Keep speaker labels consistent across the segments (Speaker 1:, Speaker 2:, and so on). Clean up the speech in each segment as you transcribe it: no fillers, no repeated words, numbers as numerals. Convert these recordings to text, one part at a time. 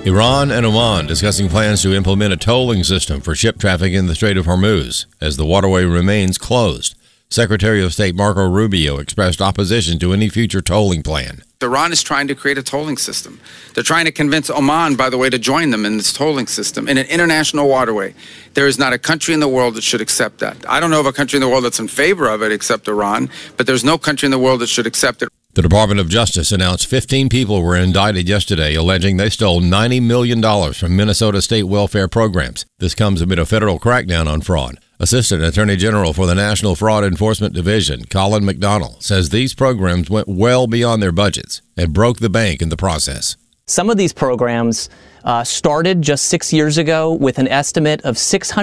Speaker 1: Iran and Oman discussing plans to implement a tolling system for ship traffic in the Strait of Hormuz as the waterway remains closed. Secretary of State Marco Rubio expressed opposition to any future tolling plan.
Speaker 2: Iran is trying to create a tolling system. They're trying to convince Oman, by the way, to join them in this tolling system in an international waterway. There is not a country in the world that should accept that. I don't know of a country in the world that's in favor of it except Iran, but there's no country in the world that should accept it.
Speaker 1: The Department of Justice announced 15 people were indicted yesterday, alleging they stole $90 million from Minnesota state welfare programs. This comes amid a federal crackdown on fraud. Assistant Attorney General for the National Fraud Enforcement Division, Colin McDonald, says these programs went well beyond their budgets and broke the bank in the process.
Speaker 3: Some of these programs started just 6 years ago with an estimate of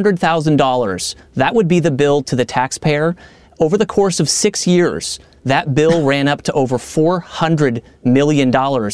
Speaker 3: $600,000. That would be the bill to the taxpayer. Over the course of 6 years, that bill ran up to over $400 million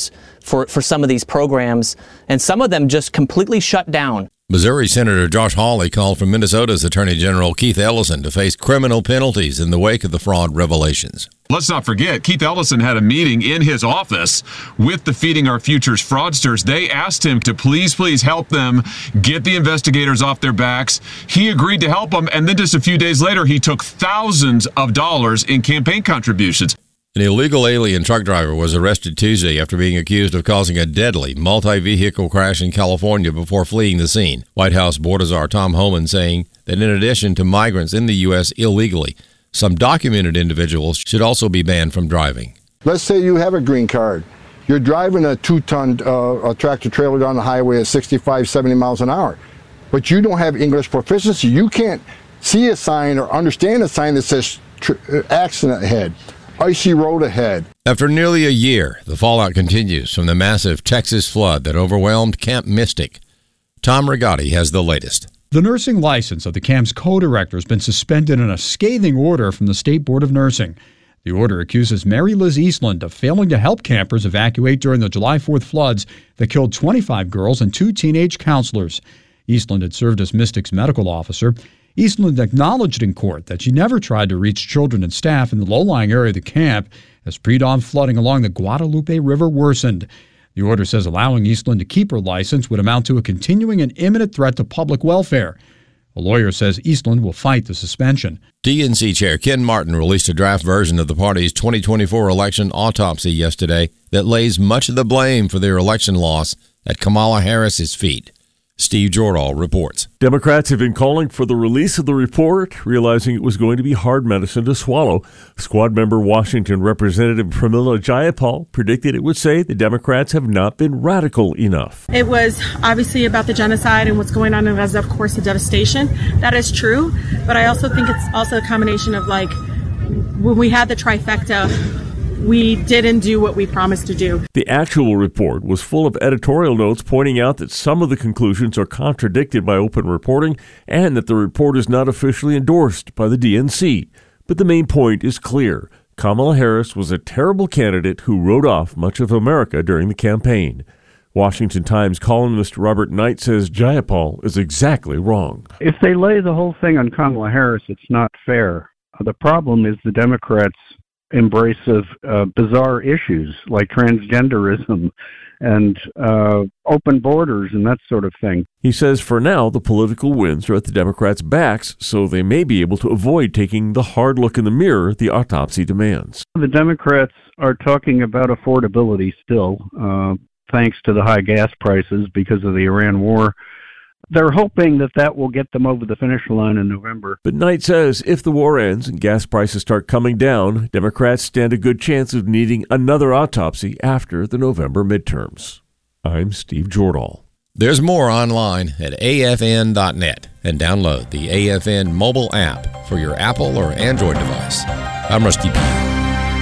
Speaker 3: for some of these programs, and some of them just completely shut down.
Speaker 1: Missouri Senator Josh Hawley called for Minnesota's Attorney General Keith Ellison to face criminal penalties in the wake of the fraud revelations.
Speaker 4: Let's not forget, Keith Ellison had a meeting in his office with the Feeding Our Futures fraudsters. They asked him to please help them get the investigators off their backs. He agreed to help them, and then just a few days later, he took thousands of dollars in campaign contributions.
Speaker 1: An illegal alien truck driver was arrested Tuesday after being accused of causing a deadly multi-vehicle crash in California before fleeing the scene. White House Board Czar Tom Homan saying that in addition to migrants in the U.S. illegally, some documented individuals should also be banned from driving.
Speaker 5: Let's say you have a green card. You're driving a 2-ton tractor trailer down the highway at 65, 70 miles an hour, but you don't have English proficiency. You can't see a sign or understand a sign that says accident ahead. Icy road ahead.
Speaker 1: After nearly a year, the fallout continues from the massive Texas flood that overwhelmed Camp Mystic. Tom Rigotti has the latest.
Speaker 6: The nursing license of the camp's co-director has been suspended in a scathing order from the State Board of Nursing. The order accuses Mary Liz Eastland of failing to help campers evacuate during the July 4th floods that killed 25 girls and 2 teenage counselors. Eastland had served as Mystic's medical officer. Eastland acknowledged in court that she never tried to reach children and staff in the low-lying area of the camp as pre-dawn flooding along the Guadalupe River worsened. The order says allowing Eastland to keep her license would amount to a continuing and imminent threat to public welfare. A lawyer says Eastland will fight the suspension.
Speaker 1: DNC Chair Ken Martin released a draft version of the party's 2024 election autopsy yesterday that lays much of the blame for their election loss at Kamala Harris's feet. Steve Jordahl reports.
Speaker 7: Democrats have been calling for the release of the report, realizing it was going to be hard medicine to swallow. Squad member Washington Representative Pramila Jayapal predicted it would say the Democrats have not been radical enough.
Speaker 8: It was obviously about the genocide and what's going on in Gaza, of course, the devastation. That is true, but I also think it's also a combination of when we had the trifecta, we didn't do what we promised to do.
Speaker 7: The actual report was full of editorial notes pointing out that some of the conclusions are contradicted by open reporting and that the report is not officially endorsed by the DNC. But the main point is clear. Kamala Harris was a terrible candidate who wrote off much of America during the campaign. Washington Times columnist Robert Knight says Jayapal is exactly wrong.
Speaker 9: If they lay the whole thing on Kamala Harris, it's not fair. The problem is the Democrats' embrace of bizarre issues like transgenderism and open borders and that sort of thing.
Speaker 7: He says for now the political winds are at the Democrats' backs, so they may be able to avoid taking the hard look in the mirror the autopsy demands.
Speaker 9: The Democrats are talking about affordability still, thanks to the high gas prices because of the Iran war. They're hoping that will get them over the finish line in November.
Speaker 7: But Knight says if the war ends and gas prices start coming down, Democrats stand a good chance of needing another autopsy after the November midterms. I'm Steve Jordahl.
Speaker 1: There's more online at afn.net and download the AFN mobile app for your Apple or Android device. I'm Rusty Pugh.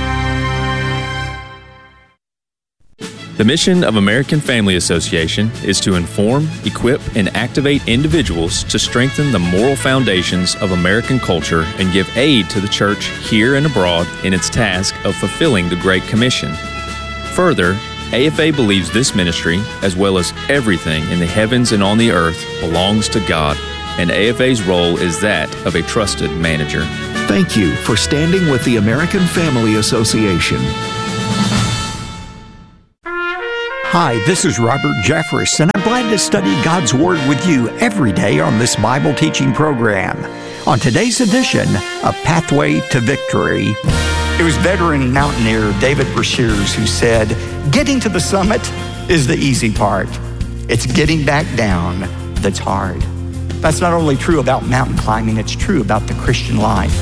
Speaker 10: The mission of American Family Association is to inform, equip, and activate individuals to strengthen the moral foundations of American culture and give aid to the church here and abroad in its task of fulfilling the Great Commission. Further, AFA believes this ministry, as well as everything in the heavens and on the earth, belongs to God, and AFA's role is that of a trusted manager.
Speaker 11: Thank you for standing with the American Family Association.
Speaker 12: Hi, this is Robert Jeffress, and I'm glad to study God's Word with you every day on this Bible teaching program. On today's edition of Pathway to Victory, it was veteran mountaineer David Brashears who said, "Getting to the summit is the easy part. It's getting back down that's hard." That's not only true about mountain climbing, it's true about the Christian life.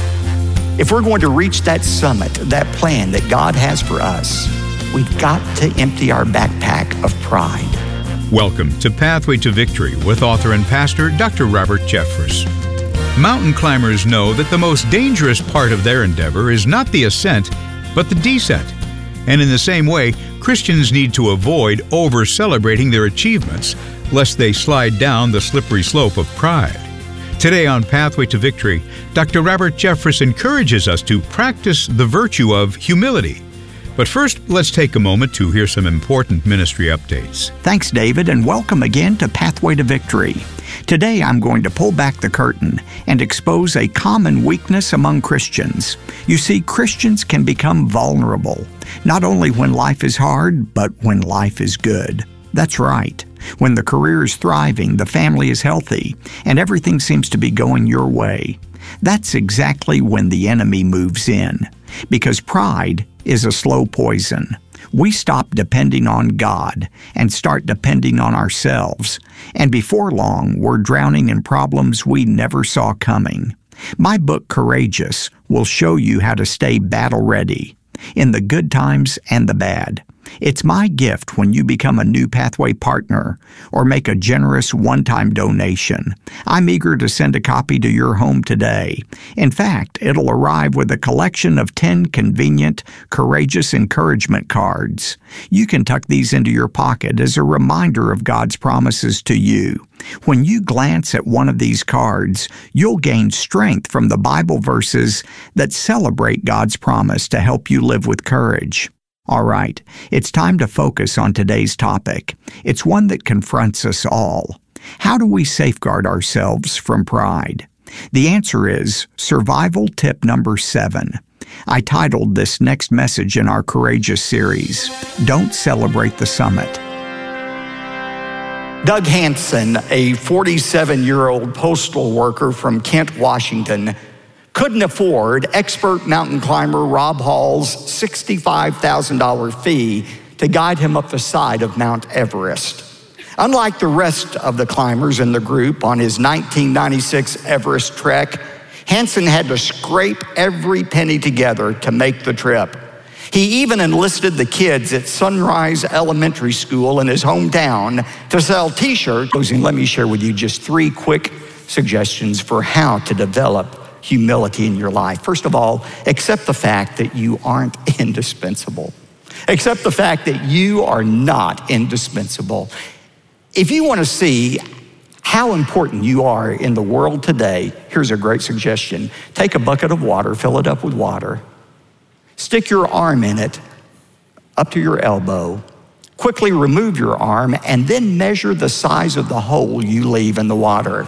Speaker 12: If we're going to reach that summit, that plan that God has for us, we've got to empty our backpack of pride.
Speaker 13: Welcome to Pathway to Victory with author and pastor Dr. Robert Jeffress. Mountain climbers know that the most dangerous part of their endeavor is not the ascent, but the descent. And in the same way, Christians need to avoid over-celebrating their achievements, lest they slide down the slippery slope of pride. Today on Pathway to Victory, Dr. Robert Jeffress encourages us to practice the virtue of humility. But first, let's take a moment to hear some important ministry updates.
Speaker 12: Thanks, David, and welcome again to Pathway to Victory. Today, I'm going to pull back the curtain and expose a common weakness among Christians. You see, Christians can become vulnerable, not only when life is hard, but when life is good. That's right. When the career is thriving, the family is healthy, and everything seems to be going your way. That's exactly when the enemy moves in, because pride is a slow poison. We stop depending on God and start depending on ourselves, and before long, we're drowning in problems we never saw coming. My book, Courageous, will show you how to stay battle-ready in the good times and the bad. It's my gift when you become a new Pathway partner or make a generous one-time donation. I'm eager to send a copy to your home today. In fact, it'll arrive with a collection of 10 convenient, courageous encouragement cards. You can tuck these into your pocket as a reminder of God's promises to you. When you glance at one of these cards, you'll gain strength from the Bible verses that celebrate God's promise to help you live with courage. All right, it's time to focus on today's topic. It's one that confronts us all. How do we safeguard ourselves from pride? The answer is survival tip number 7. I titled this next message in our Courageous series, Don't Celebrate the Summit. Doug Hansen, a 47-year-old postal worker from Kent, Washington, couldn't afford expert mountain climber Rob Hall's $65,000 fee to guide him up the side of Mount Everest. Unlike the rest of the climbers in the group on his 1996 Everest trek, Hansen had to scrape every penny together to make the trip. He even enlisted the kids at Sunrise Elementary School in his hometown to sell t-shirts. Let me share with you just 3 quick suggestions for how to develop humility in your life. First of all, accept the fact that you aren't indispensable. Accept the fact that you are not indispensable. If you want to see how important you are in the world today, here's a great suggestion. Take a bucket of water, fill it up with water, stick your arm in it up to your elbow, quickly remove your arm, and then measure the size of the hole you leave in the water.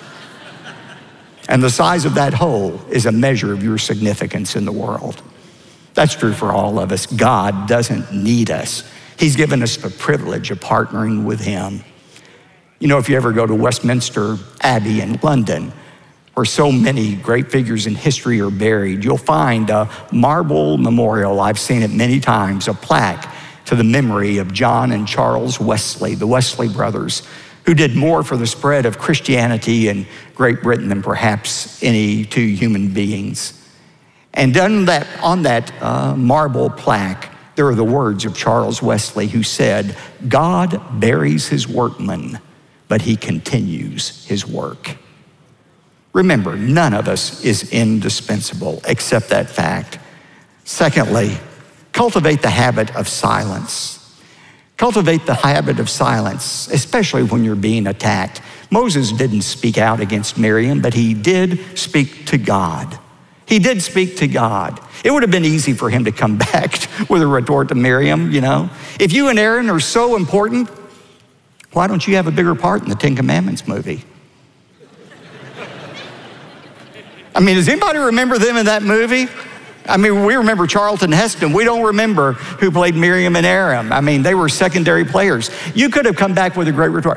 Speaker 12: And the size of that hole is a measure of your significance in the world. That's true for all of us. God doesn't need us. He's given us the privilege of partnering with Him. You know, if you ever go to Westminster Abbey in London, where so many great figures in history are buried, you'll find a marble memorial. I've seen it many times, a plaque to the memory of John and Charles Wesley, the Wesley brothers, who did more for the spread of Christianity in Great Britain than perhaps any 2 human beings. And on that marble plaque, there are the words of Charles Wesley, who said, "God buries his workmen, but he continues his work." Remember, none of us is indispensable, except that fact. Secondly, cultivate the habit of silence. Cultivate the habit of silence, especially when you're being attacked. Moses didn't speak out against Miriam, but he did speak to God. He did speak to God. It would have been easy for him to come back with a retort to Miriam, you know. If you and Aaron are so important, why don't you have a bigger part in the 10 Commandments movie? I mean, does anybody remember them in that movie?
Speaker 14: I mean, we remember Charlton Heston. We don't remember who played Miriam and Aram. I mean, they were secondary players. You could have come back with a great repertoire.